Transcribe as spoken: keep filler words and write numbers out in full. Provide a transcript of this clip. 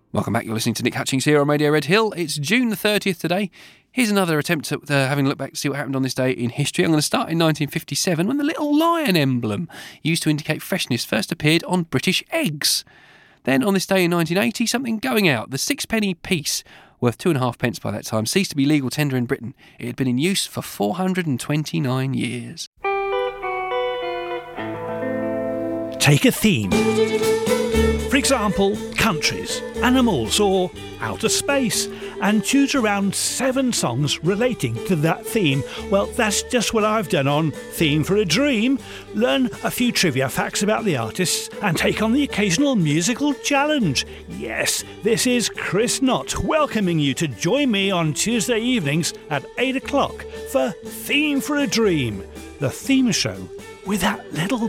Welcome back, you're listening to Nick Hutchings here on Radio Red Hill. It's June the thirtieth today. Here's another attempt at uh, having a look back to see what happened on this day in history. I'm going to start in nineteen fifty-seven when the little lion emblem used to indicate freshness first appeared on British eggs. Then on this day in nineteen eighty, something going out. The sixpenny piece, worth two and a half pence by that time, ceased to be legal tender in Britain. It had been in use for four hundred twenty-nine years. Take a theme. For example, countries, animals or outer space, and choose around seven songs relating to that theme. Well, that's just what I've done on Theme for a Dream. Learn a few trivia facts about the artists and take on the occasional musical challenge. Yes, this is Chris Knott welcoming you to join me on Tuesday evenings at eight o'clock for Theme for a Dream, the theme show with that little